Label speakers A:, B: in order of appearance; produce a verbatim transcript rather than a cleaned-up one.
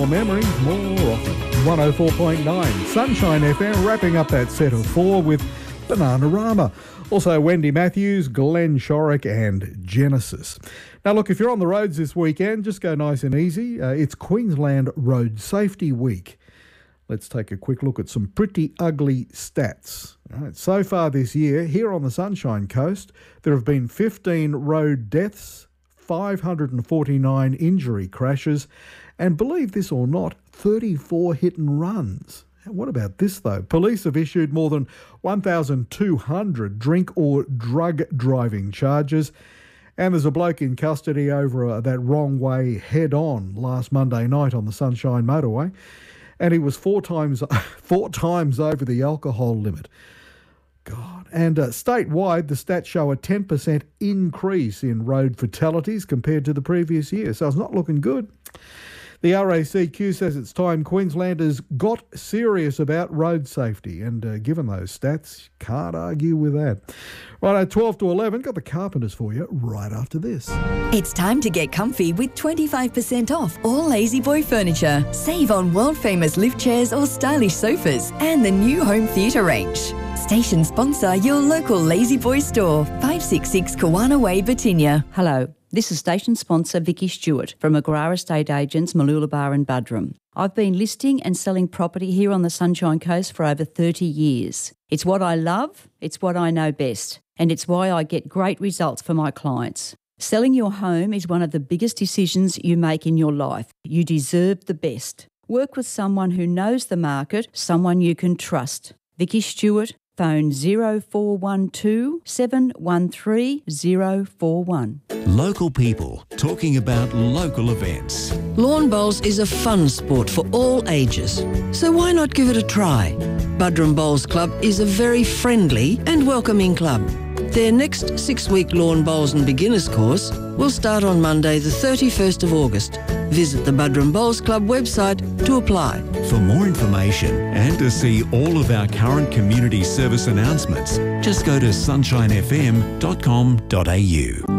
A: your memories more often. one oh four point nine Sunshine F M, wrapping up that set of four with Bananarama. Also Wendy Matthews, Glenn Shorrock and Genesis. Now look, if you're on the roads this weekend, just go nice and easy. Uh, it's Queensland Road Safety Week. Let's take a quick look at some pretty ugly stats. All right, so far this year, here on the Sunshine Coast, there have been fifteen road deaths, five hundred forty-nine injury crashes, and believe this or not, thirty-four hit and runs. What about this though? Police have issued more than one thousand two hundred drink or drug driving charges, and there's a bloke in custody over uh, that wrong way head on last Monday night on the Sunshine Motorway, and he was four times four times over the alcohol limit. God. And uh, statewide, the stats show a ten percent increase in road fatalities compared to the previous year, so it's not looking good. The R A C Q says it's time Queenslanders got serious about road safety, and uh, given those stats, can't argue with that. Right, at twelve to eleven, got the Carpenters for you right after this.
B: It's time to get comfy with twenty-five percent off all Lazy Boy furniture. Save on world-famous lift chairs or stylish sofas and the new home theatre range. Station sponsor your local Lazy Boy store, five sixty-six Kawana Way, Batinia.
C: Hello. This is station sponsor Vicky Stewart from McGrath Estate Agents, Mooloolaba and Buderim. I've been listing and selling property here on the Sunshine Coast for over thirty years. It's what I love, it's what I know best, and it's why I get great results for my clients. Selling your home is one of the biggest decisions you make in your life. You deserve the best. Work with someone who knows the market, someone you can trust. Vicky Stewart, phone zero four one two, seven one three, zero four one.
D: Local people talking about local events.
E: Lawn bowls is a fun sport for all ages, so why not give it a try? Buderim Bowls Club is a very friendly and welcoming club. Their next six-week lawn bowls and beginners course will start on Monday the thirty-first of August. Visit the Buderim Bowls Club website to apply.
D: For more information and to see all of our current community service announcements, just go to sunshine f m dot com dot a u.